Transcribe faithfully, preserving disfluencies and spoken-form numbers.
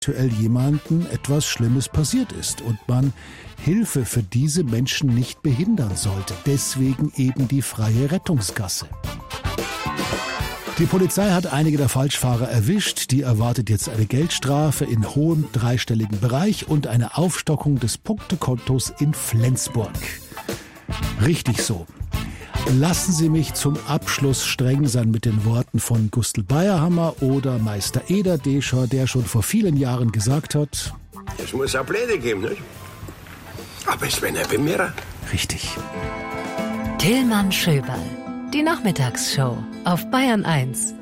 aktuell jemandem etwas Schlimmes passiert ist und man Hilfe für diese Menschen nicht behindern sollte. Deswegen eben die freie Rettungsgasse. Die Polizei hat einige der Falschfahrer erwischt. Die erwartet jetzt eine Geldstrafe in hohem dreistelligen Bereich und eine Aufstockung des Punktekontos in Flensburg. Richtig so. Lassen Sie mich zum Abschluss streng sein mit den Worten von Gustl Bayerhammer oder Meister Eder Descher, der schon vor vielen Jahren gesagt hat: Es muss auch Pläne geben, nicht? Aber es werden ja mehr. Richtig. Tillmann Schöberl, die Nachmittagsshow auf Bayern eins.